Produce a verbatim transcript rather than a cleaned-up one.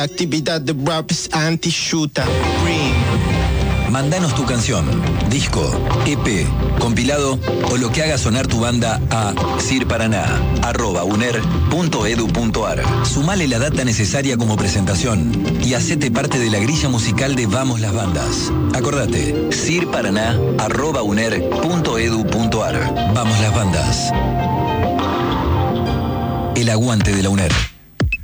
Actividad de raps anti-shoota. Green. Mándanos tu canción, disco, E P, compilado o lo que haga sonar tu banda a sirparaná arroba uner punto edu punto ar. Sumale la data necesaria como presentación y hacete parte de la grilla musical de Vamos las Bandas. Acordate, sirparaná arroba uner punto edu punto ar. Vamos las Bandas. El aguante de la UNER.